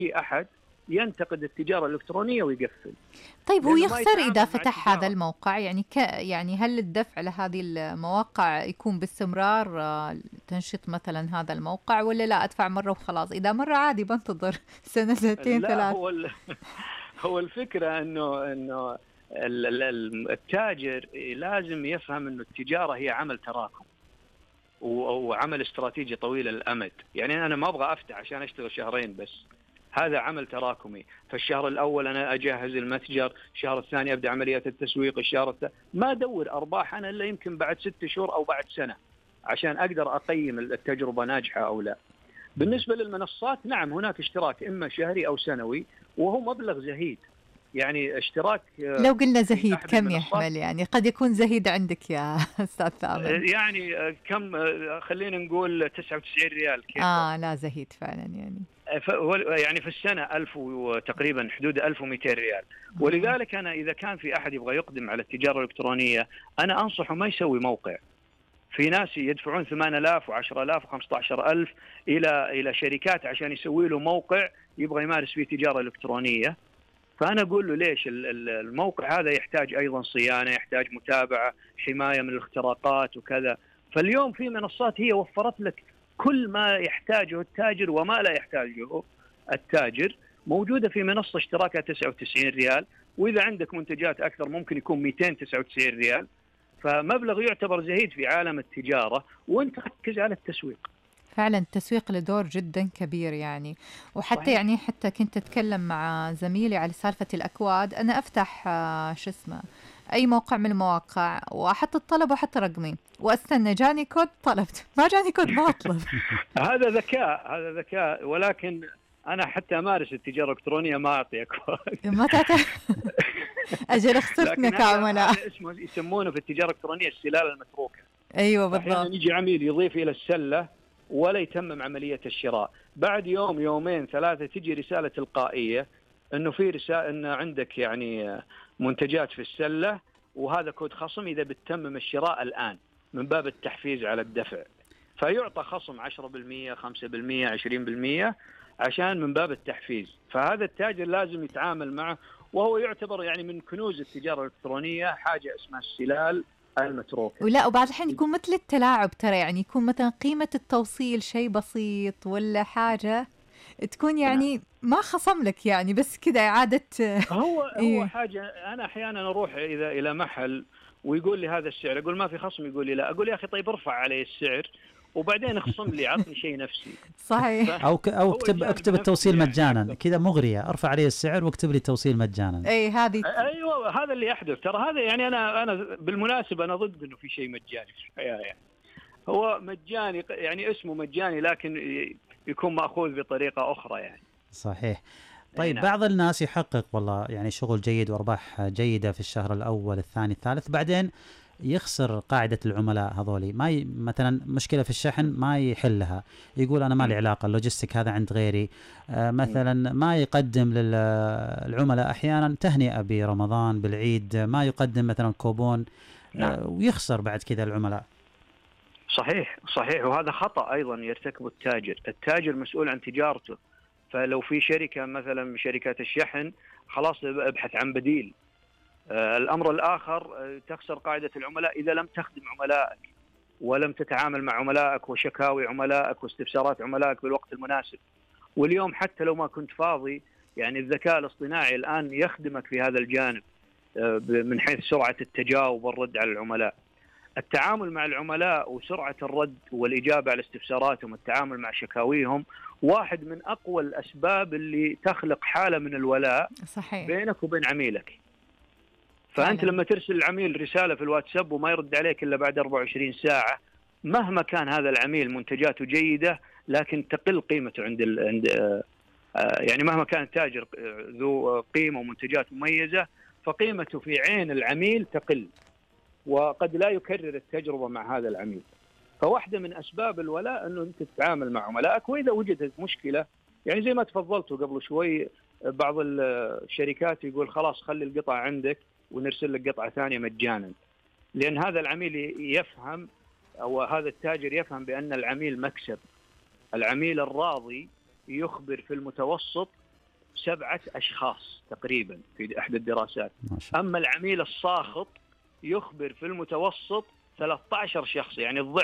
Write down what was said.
أحد ينتقد التجارة الإلكترونية ويقفل. طيب هو لأنه ما يخسر إذا يتعامل مع فتح هذا التجارة. الموقع؟ يعني يعني هل الدفع لهذه المواقع يكون باستمرار، تنشيط مثلا هذا الموقع، ولا لا أدفع مرة وخلاص؟ إذا مرة عادي بنتظر سنة سنتين لا، ثلاث. هو الفكرة إنه التاجر لازم يفهم إنه التجارة هي عمل تراكم وعمل استراتيجي طويل الأمد. يعني أنا ما أبغى أفتح عشان أشتغل شهرين بس، هذا عمل تراكمي. فالشهر الأول أنا أجهز المتجر، الشهر الثاني أبدأ عمليات التسويق، الشهر الثالث ما أدور أرباح أنا إلا يمكن بعد 6 شهور أو بعد سنة عشان أقدر أقيم التجربة ناجحة أو لا. بالنسبة للمنصات نعم هناك اشتراك إما شهري أو سنوي، وهو مبلغ زهيد. يعني اشتراك لو قلنا في زهيد أحد كم المنصات يحمل؟ يعني قد يكون زهيد عندك يا أستاذ ثامر. يعني كم، خلينا نقول 99 ريال كيف. لا زهيد فعلا يعني. يعني في السنة 1000 وتقريبا حدود 1200 ريال. ولذلك أنا إذا كان في أحد يبغى يقدم على التجارة الإلكترونية أنا أنصحه ما يسوي موقع. في ناس يدفعون 8000 و10000 و15000 إلى شركات عشان يسوي له موقع يبغى يمارس فيه تجارة إلكترونية. فأنا أقول له ليش الموقع هذا يحتاج أيضا صيانة، يحتاج متابعة، حماية من الاختراقات وكذا. فاليوم في منصات هي وفرت لك كل ما يحتاجه التاجر وما لا يحتاجه التاجر، موجودة في منصة اشتراكها 99 ريال، وإذا عندك منتجات أكثر ممكن يكون 299 ريال. فمبلغ يعتبر زهيد في عالم التجارة، وانت ركز على التسويق. فعلا التسويق له دور جدا كبير يعني. وحتى صحيح. يعني حتى كنت أتكلم مع زميلي على سالفة الأكواد. أنا أفتح شو اسمه أي موقع من المواقع وأحط الطلب وأحط رقمي وأستنى، جاني كود طلبت، ما جاني كود ما أطلب. هذا ذكاء، هذا ذكاء، ولكن أنا حتى أمارس التجارة الإلكترونية ما أعطي أكواد. ما أجل خسرتنا لكن هذا كعملاء. اسمه يسمونه في التجارة الإلكترونية السلال المتروكة. أيوة أحيانا بالضبط. يجي عميل يضيف إلى السلة ولا يتمم عملية الشراء، بعد يوم يومين ثلاثة تجي رسالة تلقائية إنه في رسالة إن عندك يعني منتجات في السلة وهذا كود خصم إذا بتتمم الشراء الآن، من باب التحفيز على الدفع. فيعطى خصم 10%، 5%، 20% عشان من باب التحفيز. فهذا التاجر لازم يتعامل معه، وهو يعتبر يعني من كنوز التجارة الإلكترونية حاجة اسمها السلال المتروكة. ولا وبعض الحين يكون مثل التلاعب ترى، يعني يكون مثلا قيمة التوصيل شيء بسيط ولا حاجة تكون نعم. يعني ما خصم لك يعني، بس كذا إعادة. هو إيه حاجة. أنا أحيانا أروح إذا إلى محل ويقول لي هذا السعر، أقول ما في خصم، يقول لي لا، أقول يا أخي طيب ارفع علي السعر وبعدين اخصم لي، عطني شيء نفسي. صحيح. او فهو جانب اكتب التوصيل نفسي يعني مجانا أكثر. كذا مغريه، ارفع علي السعر واكتب لي توصيل مجانا. إيه هذه ايوه هذا اللي يحدث ترى. هذا يعني انا بالمناسبه انا ضد انه في شيء مجاني في الحياه. يعني هو مجاني، يعني اسمه مجاني، لكن يكون ماخوذ بطريقه اخرى يعني. صحيح. اي طيب نعم. بعض الناس يحقق والله يعني شغل جيد وارباح جيده في الشهر الاول الثاني الثالث، بعدين يخسر قاعدة العملاء هذولي. مثلا مشكلة في الشحن ما يحلها، يقول أنا ما لي علاقة، اللوجستيك هذا عند غيري. مثلا ما يقدم للعملاء أحيانا تهنئة برمضان بالعيد، ما يقدم مثلا كوبون. نعم. ويخسر بعد كذا العملاء. صحيح صحيح. وهذا خطأ أيضا يرتكبه التاجر. التاجر مسؤول عن تجارته، فلو في شركة مثلا من شركات الشحن خلاص ابحث عن بديل. الأمر الآخر تخسر قاعدة العملاء إذا لم تخدم عملائك ولم تتعامل مع عملائك وشكاوي عملائك واستفسارات عملائك بالوقت المناسب. واليوم حتى لو ما كنت فاضي، يعني الذكاء الاصطناعي الآن يخدمك في هذا الجانب من حيث سرعة التجاوب والرد على العملاء. التعامل مع العملاء وسرعة الرد والإجابة على استفساراتهم والتعامل مع شكاويهم واحد من أقوى الأسباب اللي تخلق حالة من الولاء صحيح بينك وبين عميلك. فأنت فعلا. لما ترسل العميل رسالة في الواتساب وما يرد عليك إلا بعد 24 ساعة، مهما كان هذا العميل منتجاته جيدة لكن تقل قيمته عند يعني مهما كان التاجر ذو قيمة ومنتجات مميزة فقيمته في عين العميل تقل، وقد لا يكرر التجربة مع هذا العميل. فواحدة من أسباب الولاء أنه أنت تتعامل مع عملائك، وإذا وجدت مشكلة يعني زي ما تفضلتوا قبل شوي، بعض الشركات يقول خلاص خلي القطعة عندك ونرسل لك قطعة ثانية مجانا، لأن هذا العميل يفهم أو هذا التاجر يفهم بأن العميل مكسب. العميل الراضي يخبر في المتوسط 7 أشخاص تقريبا في إحدى الدراسات. ما شاء الله. أما العميل الساخط يخبر في المتوسط 13 شخص، يعني الضعف